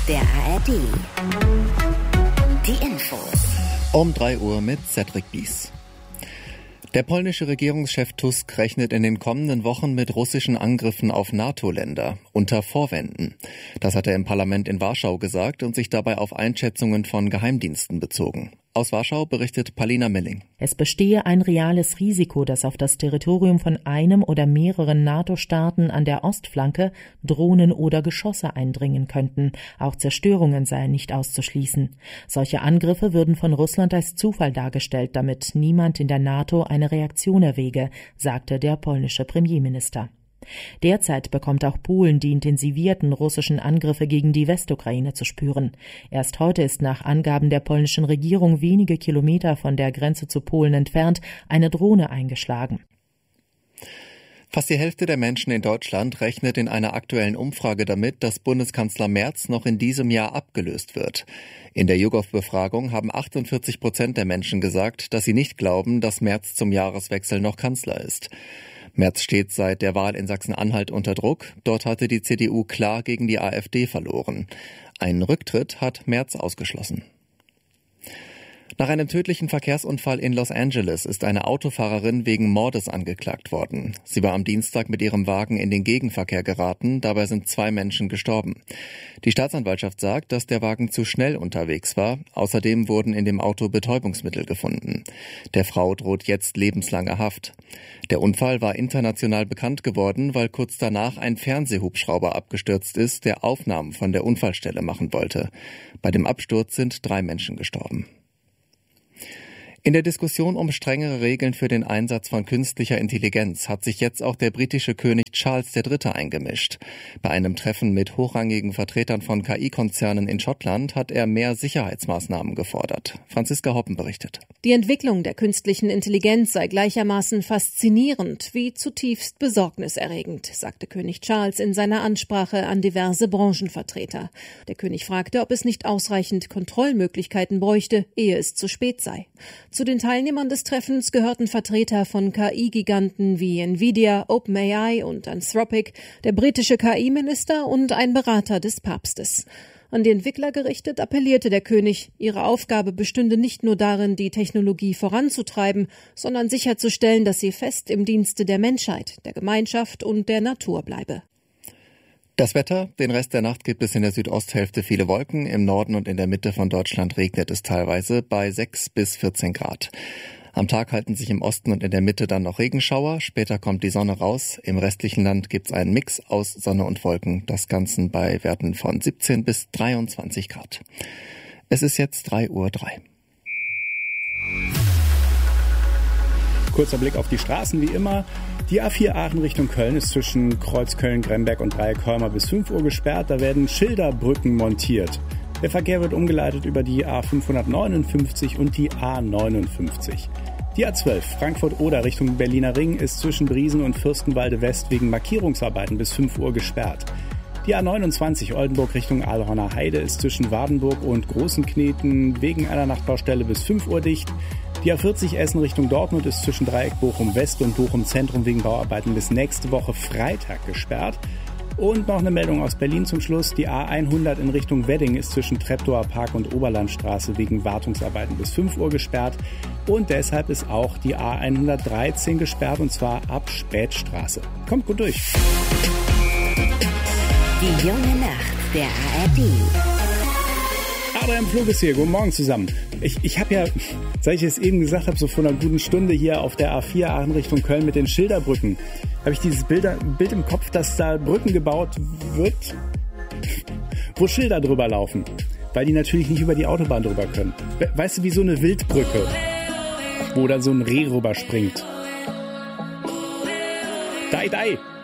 der ARD. Die Infos. Um 3 Uhr mit Cedric Bies. Der polnische Regierungschef Tusk rechnet in den kommenden Wochen mit russischen Angriffen auf NATO-Länder unter Vorwänden. Das hat er im Parlament in Warschau gesagt und sich dabei auf Einschätzungen von Geheimdiensten bezogen. Aus Warschau berichtet Palina Milling. Es bestehe ein reales Risiko, dass auf das Territorium von einem oder mehreren NATO-Staaten an der Ostflanke Drohnen oder Geschosse eindringen könnten. Auch Zerstörungen seien nicht auszuschließen. Solche Angriffe würden von Russland als Zufall dargestellt, damit niemand in der NATO eine Reaktion erwäge, sagte der polnische Premierminister. Derzeit bekommt auch Polen die intensivierten russischen Angriffe gegen die Westukraine zu spüren. Erst heute ist nach Angaben der polnischen Regierung wenige Kilometer von der Grenze zu Polen entfernt eine Drohne eingeschlagen. Fast die Hälfte der Menschen in Deutschland rechnet in einer aktuellen Umfrage damit, dass Bundeskanzler Merz noch in diesem Jahr abgelöst wird. In der YouGov-Befragung haben 48% der Menschen gesagt, dass sie nicht glauben, dass Merz zum Jahreswechsel noch Kanzler ist. Merz steht seit der Wahl in Sachsen-Anhalt unter Druck. Dort hatte die CDU klar gegen die AfD verloren. Einen Rücktritt hat Merz ausgeschlossen. Nach einem tödlichen Verkehrsunfall in Los Angeles ist eine Autofahrerin wegen Mordes angeklagt worden. Sie war am Dienstag mit ihrem Wagen in den Gegenverkehr geraten. Dabei sind 2 Menschen gestorben. Die Staatsanwaltschaft sagt, dass der Wagen zu schnell unterwegs war. Außerdem wurden in dem Auto Betäubungsmittel gefunden. Der Frau droht jetzt lebenslange Haft. Der Unfall war international bekannt geworden, weil kurz danach ein Fernsehhubschrauber abgestürzt ist, der Aufnahmen von der Unfallstelle machen wollte. Bei dem Absturz sind 3 Menschen gestorben. In der Diskussion um strengere Regeln für den Einsatz von künstlicher Intelligenz hat sich jetzt auch der britische König Charles III. Eingemischt. Bei einem Treffen mit hochrangigen Vertretern von KI-Konzernen in Schottland hat er mehr Sicherheitsmaßnahmen gefordert. Franziska Hoppen berichtet. Die Entwicklung der künstlichen Intelligenz sei gleichermaßen faszinierend wie zutiefst besorgniserregend, sagte König Charles in seiner Ansprache an diverse Branchenvertreter. Der König fragte, ob es nicht ausreichend Kontrollmöglichkeiten bräuchte, ehe es zu spät sei. Zu den Teilnehmern des Treffens gehörten Vertreter von KI-Giganten wie Nvidia, OpenAI und Anthropic, der britische KI-Minister und ein Berater des Papstes. An die Entwickler gerichtet appellierte der König, ihre Aufgabe bestünde nicht nur darin, die Technologie voranzutreiben, sondern sicherzustellen, dass sie fest im Dienste der Menschheit, der Gemeinschaft und der Natur bleibe. Das Wetter, den Rest der Nacht gibt es in der Südosthälfte viele Wolken, im Norden und in der Mitte von Deutschland regnet es teilweise bei 6 bis 14 Grad. Am Tag halten sich im Osten und in der Mitte dann noch Regenschauer, später kommt die Sonne raus. Im restlichen Land gibt's einen Mix aus Sonne und Wolken, das Ganze bei Werten von 17 bis 23 Grad. Es ist jetzt 3:03 Uhr. Kurzer Blick auf die Straßen wie immer. Die A4 Aachen Richtung Köln ist zwischen Kreuz Köln-Gremberg und Dreieck-Holmer bis 5 Uhr gesperrt. Da werden Schilderbrücken montiert. Der Verkehr wird umgeleitet über die A559 und die A59. Die A12 Frankfurt-Oder Richtung Berliner Ring ist zwischen Briesen und Fürstenwalde West wegen Markierungsarbeiten bis 5 Uhr gesperrt. Die A29 Oldenburg Richtung Aalhorner Heide ist zwischen Wardenburg und Großenkneten wegen einer Nachtbaustelle bis 5 Uhr dicht. Die A40 Essen Richtung Dortmund ist zwischen Dreieck Bochum West und Bochum Zentrum wegen Bauarbeiten bis nächste Woche Freitag gesperrt. Und noch eine Meldung aus Berlin zum Schluss. Die A100 in Richtung Wedding ist zwischen Treptower Park und Oberlandstraße wegen Wartungsarbeiten bis 5 Uhr gesperrt. Und deshalb ist auch die A113 gesperrt, und zwar ab Spätstraße. Kommt gut durch. Die junge Nacht der ARD. Adrian Flug ist hier. Guten Morgen zusammen. Ich habe ja, seit ich es eben gesagt habe, so vor einer guten Stunde hier auf der A4 Aachen Richtung Köln mit den Schilderbrücken, habe ich dieses Bild im Kopf, dass da Brücken gebaut wird, wo Schilder drüber laufen, weil die natürlich nicht über die Autobahn drüber können. Weißt du, wie so eine Wildbrücke, wo da so ein Reh rüber springt. Dai, dai!